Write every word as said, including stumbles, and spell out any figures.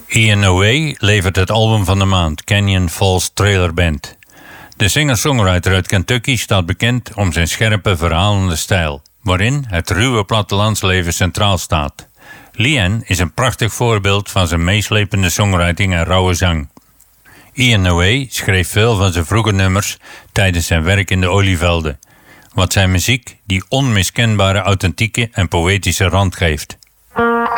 Ian Noé levert het album van de maand, Canyon Falls Trailer Band. De singer-songwriter uit Kentucky staat bekend om zijn scherpe, verhalende stijl, waarin het ruwe plattelandsleven centraal staat. Leanne is een prachtig voorbeeld van zijn meeslepende songwriting en rauwe zang. Ian Noé schreef veel van zijn vroege nummers tijdens zijn werk in de olievelden, wat zijn muziek die onmiskenbare authentieke en poëtische rand geeft.